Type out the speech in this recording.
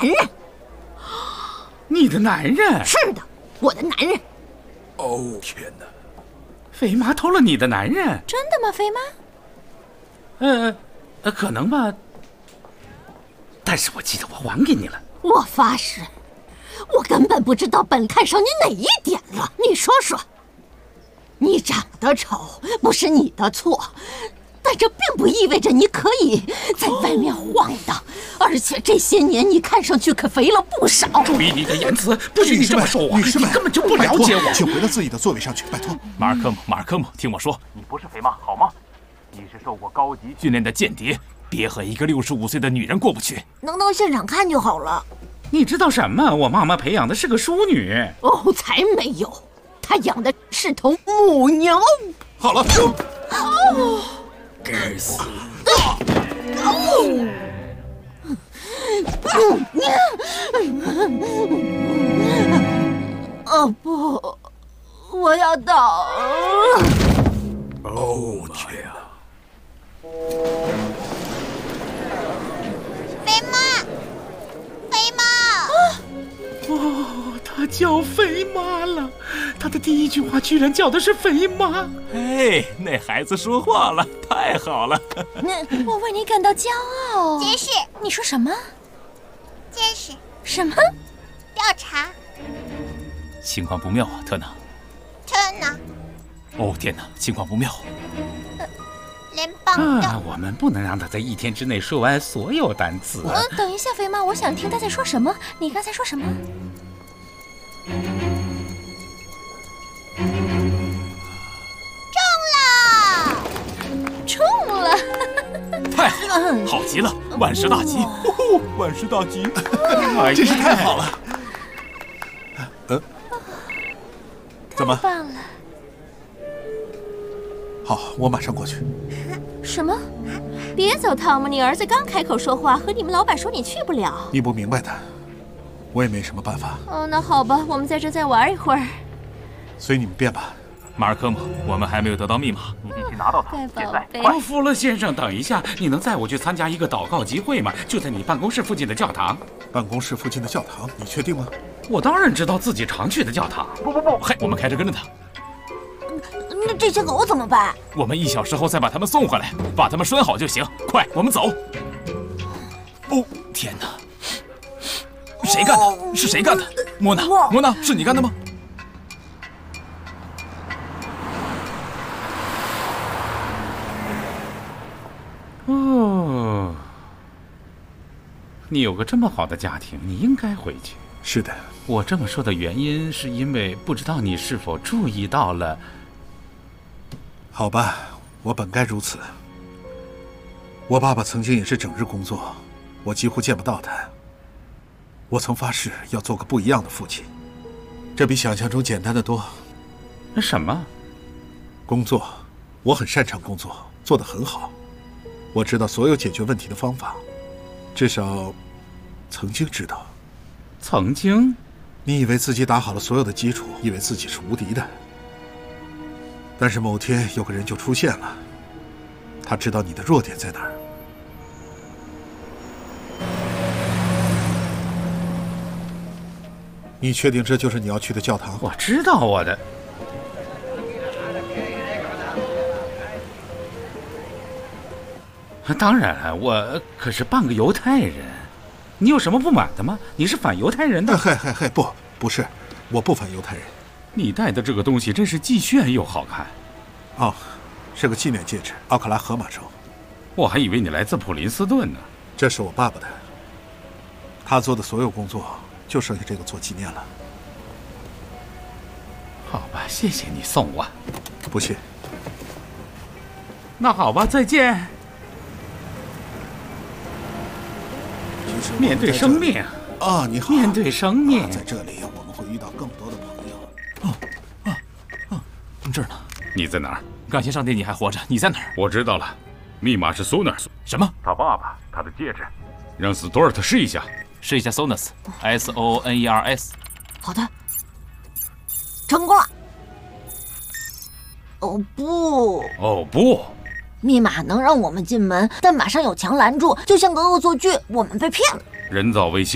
人。 你的男人？ 是的，我的男人。 哦天哪！ 肥妈偷了你的男人？ 真的吗，肥妈？ 可能吧。但是我记得我还给你了。 我发誓，我根本不知道本看上你哪一点了。你说说，你长得丑不是你的错，但这并不意味着你可以在外面晃荡。而且这些年你看上去可肥了不少。 注意你的言辞，不许你这么说我。 女士们， 你根本就不了解我。 请回到自己的座位上去，拜托。 马尔科姆，听我说，你不是肥妈，好吗？你是受过高级训练的间谍，别和一个65岁的女人过不去。 能到现场看就好了。 你知道什么？我妈妈培养的是个淑女。 哦，才没有，她养的是头母牛。 好了。 该死！ 不，我要倒。 哦天啊！ 肥妈，肥妈！ 哦，她叫肥妈了。她的第一句话居然叫的是肥妈。 哎，那孩子说话了，太好了！ 我为你感到骄傲。 解释。 你说什么？ 解释。 什么？ 调查。 情况不妙啊，特纳。 特纳。 哦天哪，情况不妙。 联邦的。 我们不能让他在1天之内说完所有单词。 等一下，肥妈，我想听他在说什么。你刚才说什么？中了！ 太好了，好极了，万事大吉！万事大吉！ 真是太好了。怎么？ 太棒了！ 好，我马上过去。 什么？别走，汤姆！你儿子刚开口说话，和你们老板说你去不了。 你不明白的，我也没什么办法。 哦，那好吧，我们在这再玩一会儿。 随你们便吧。 马尔科姆，我们还没有得到密码，你必须拿到它。 现在， 快！福勒先生，等一下，你能载我去参加一个祷告集会吗？就在你办公室附近的教堂。 办公室附近的教堂，你确定吗？ 我当然知道自己常去的教堂。 不，嘿，我们开车跟着他。 那这些狗怎么办？ 我们1小时后再把他们送回来，把他们拴好就行。快，我们走。哦，天哪！谁干的？是谁干的？莫娜，是你干的吗？ 哦，你有个这么好的家庭，你应该回去。 是的， 我这么说的原因是因为不知道你是否注意到了。 好吧，我本该如此。我爸爸曾经也是整日工作，我几乎见不到他。我曾发誓要做个不一样的父亲，这比想象中简单得多。 什么？ 工作，我很擅长工作，做得很好。我知道所有解决问题的方法，至少曾经知道。 曾经？ 你以为自己打好了所有的基础，以为自己是无敌的。但是某天有个人就出现了，他知道你的弱点在哪儿。你确定这就是你要去的教堂？ 我知道我的。当然了，我可是半个犹太人。你有什么不满的吗？你是反犹太人的？ 嗨，不是，我不反犹太人。 你戴的这个东西真是既炫又好看。 哦，是个纪念戒指，奥克拉荷马州。 我还以为你来自普林斯顿呢。 这是我爸爸的，他做的所有工作就剩下这个做纪念了。 好吧，谢谢你送我。 不谢。 那好吧，再见。面对生命啊，你好。 面对生命， 在这里我们会遇到更多的朋友。 这儿呢。 你在哪儿？ 感谢上帝，你还活着。你在哪儿？ 我知道了，密码是 Sonus。 什么？ 他爸爸，他的戒指。让斯多尔特试一下。 试一下 Sonus，S-O-N-E-R-S。 好的，成功了。哦不！ 哦不！ 密码能让我们进门，但马上有墙拦住，就像个恶作剧，我们被骗了。 人造卫星。